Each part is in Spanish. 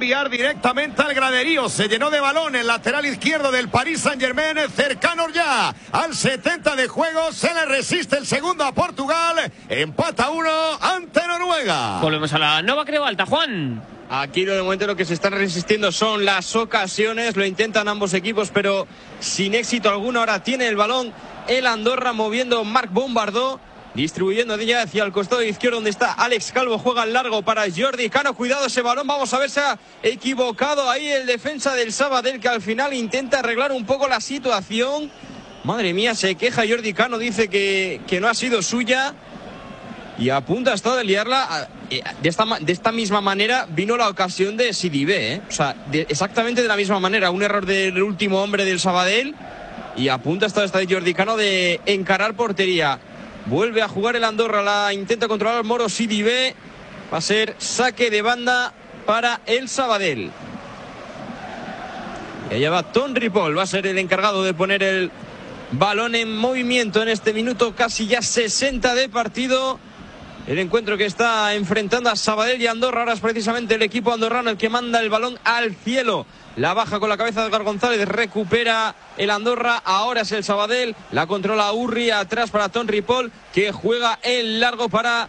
enviar directamente al graderío. Se llenó de balón el lateral izquierdo del Paris Saint-Germain, cercanos ya al 70 de juego. Se le resiste el segundo a Portugal. Empata 1 ante Noruega. Volvemos a la Nova Creu Alta, Juan. Aquí de momento lo que se están resistiendo son las ocasiones. Lo intentan ambos equipos, pero sin éxito alguno. Ahora tiene el balón el Andorra, moviendo Marc Bombardó, distribuyendo de ella hacia el costado izquierdo donde está Alex Calvo. Juega en largo para Jordi Cano. Cuidado ese balón. Vamos a ver, se ha equivocado ahí el defensa del Sabadell, que al final intenta arreglar un poco la situación. Madre mía, se queja Jordi Cano. Dice que no ha sido suya. Y a punto ha estado de liarla. De esta misma manera vino la ocasión de Sidibé, O sea, exactamente de la misma manera. Un error del último hombre del Sabadell. Y a punto ha estado Jordi Cano de encarar portería. Vuelve a jugar el Andorra. La intenta controlar Moro Sidibé. Va a ser saque de banda para el Sabadell. Y allá va Ton Ripoll. Va a ser el encargado de poner el balón en movimiento en este minuto casi ya 60 de partido. El encuentro que está enfrentando a Sabadell y Andorra. Ahora es precisamente el equipo andorrano el que manda el balón al cielo. La baja con la cabeza de Edgar González. Recupera el Andorra. Ahora es el Sabadell. La controla Urri. Atrás para Ton Ripoll, que juega en largo para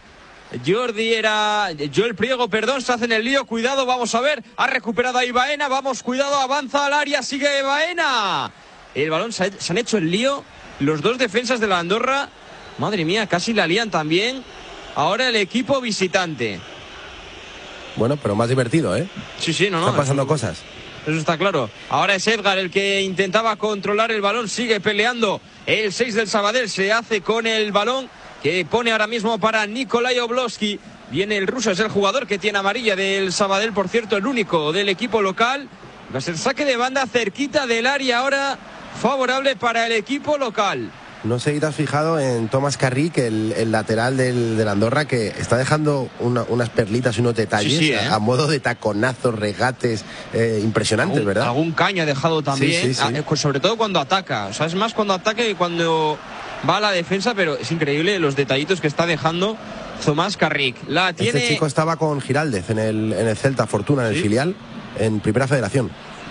Joel Priego, perdón. Se hace en el lío. Cuidado, vamos a ver. Ha recuperado ahí Baena. Vamos, cuidado. Avanza al área. Sigue Baena. El balón se han hecho el lío los dos defensas de la Andorra. Madre mía, casi la lían también. Ahora el equipo visitante. Bueno, pero más divertido, Sí, no. Están pasando cosas. Eso está claro. Ahora es Edgar el que intentaba controlar el balón. Sigue peleando el 6 del Sabadell. Se hace con el balón que pone ahora mismo para Nikolai Oblowski. Viene el ruso, es el jugador que tiene amarilla del Sabadell, por cierto, el único del equipo local. Va a ser saque de banda cerquita del área ahora, favorable para el equipo local. No sé si te has fijado en Thomas Carrick, el lateral del Andorra, que está dejando unas perlitas y unos detalles a modo de taconazos, regates impresionantes, ¿verdad? Algún caño ha dejado también, sí. Sobre todo cuando ataca. O sea, es más cuando ataca que cuando va a la defensa, pero es increíble los detallitos que está dejando Thomas Carrick. Este chico estaba con Giraldez en el Celta Fortuna, en el filial, en Primera Federación.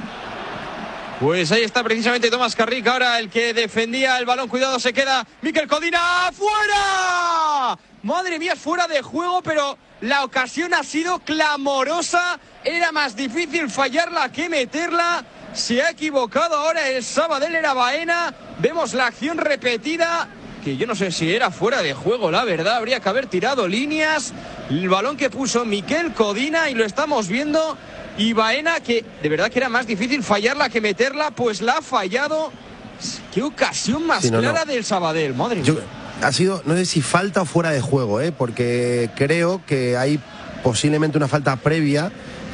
Pues ahí está precisamente Thomas Carrick, ahora el que defendía el balón. Cuidado, se queda Mikel Codina. ¡Fuera! Madre mía, fuera de juego, pero la ocasión ha sido clamorosa. Era más difícil fallarla que meterla. Se ha equivocado ahora el Sabadell, era Baena. Vemos la acción repetida, que yo no sé si era fuera de juego, la verdad. Habría que haber tirado líneas. El balón que puso Mikel Codina, y lo estamos viendo. Y Baena, que de verdad que era más difícil fallarla que meterla, pues la ha fallado. Qué ocasión más clara del Sabadell, madre mía. Ha sido, no sé si falta o fuera de juego, porque creo que hay posiblemente una falta previa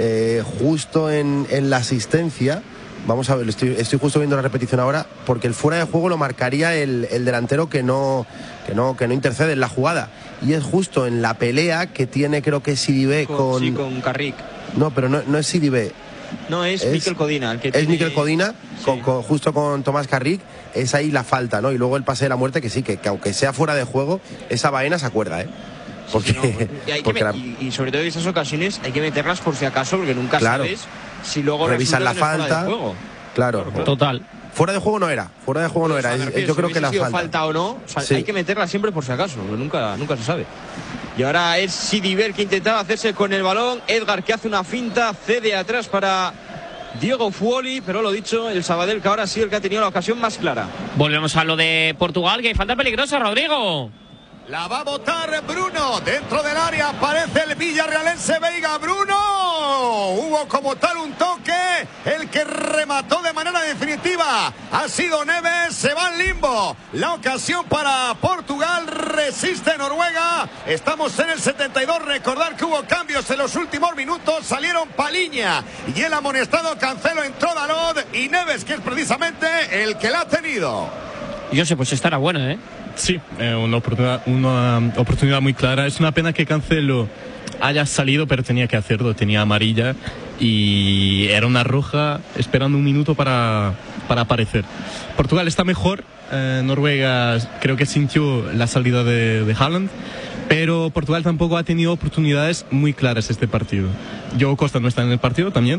justo en la asistencia. Vamos a ver, estoy justo viendo la repetición ahora, porque el fuera de juego lo marcaría el delantero que no intercede en la jugada. Y es justo en la pelea que tiene, creo que Sidibé con Carrick. No, pero no es Sidibé. No, es Mikel Codina. Es Mikel Codina, justo con Thomas Carrick. Es ahí la falta, ¿no? Y luego el pase de la muerte, que sí, que aunque sea fuera de juego, esa Baena se acuerda, Porque, y sobre todo en esas ocasiones hay que meterlas por si acaso, porque nunca sabes si luego revisan la falta. Claro. Total. Fuera de juego no era. Yo creo que la falta o no, hay que meterla siempre por si acaso, porque nunca se sabe. Y ahora es Sidibé el que intentaba hacerse con el balón. Edgar, que hace una finta, cede atrás para Diego Fuoli, pero lo dicho, el Sabadell, que ahora sí el que ha tenido la ocasión más clara. Volvemos a lo de Portugal, que hay falta peligrosa, Rodrigo. La va a botar Bruno. Dentro del área aparece el villarrealense Veiga. Bruno. Hubo como tal un toque. El que remató de manera definitiva ha sido Neves. Se va al limbo. La ocasión para Portugal. Resiste Noruega. Estamos en el 72. Recordar que hubo cambios en los últimos minutos. Salieron Paliña y el amonestado Cancelo, entró Dalot y Neves, que es precisamente el que la ha tenido. Yo sé, pues estará bueno, Sí, una oportunidad muy clara. Es una pena que Cancelo haya salido, pero tenía que hacerlo, tenía amarilla y era una roja esperando un minuto para aparecer. Portugal está mejor, Noruega creo que sintió la salida de Haaland, pero Portugal tampoco ha tenido oportunidades muy claras este partido. Diogo Costa no está en el partido también.